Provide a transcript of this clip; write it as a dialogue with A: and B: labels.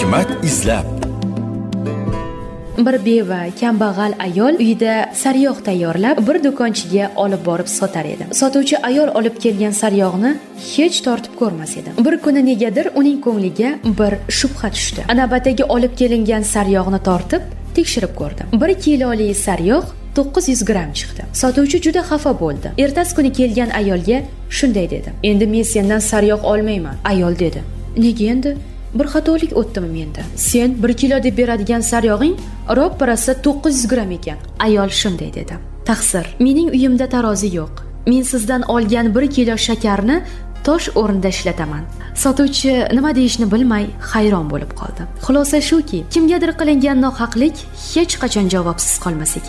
A: Hikmat izlab.
B: Bir beva, kambag'al ayol uyida sariyog' tayyorlab bir do'konchiga olib borib sotar edi. Sotuvchi ayol olib kelgan sariyog'ni hech tortib ko'rmas edi. Bir kuni negadir uning ko'ngliga bir shubha tushdi. Navbatdagi olib kelingan sariyog'ni tortib tekshirib ko'rdi. 1 kiloli sariyog' 900 gram chiqdi. Sotuvchi juda xafa bo'ldi. Ertasi kuni kelgan ayolga shunday dedi: "Endi men sendan sariyog' olmayman." Ayol dedi: "Nega endi? Bir xatolik o'tdimi menda? Sen 1 kilo deb beradigan sariyog'ing ropparasi 900 gram ekan." Ayol shunday dedi: "Taqsir, mening uyimda tarozi yo'q. Men sizdan olgan 1 kilo shakarni tosh o'rnida ishlataman." Sotuvchi nima deyishni bilmay hayron bo'lib qoldi. Xulosa shuki, kimgadir qilingan nohaqlik hech qachon javobsiz qolmas ekan.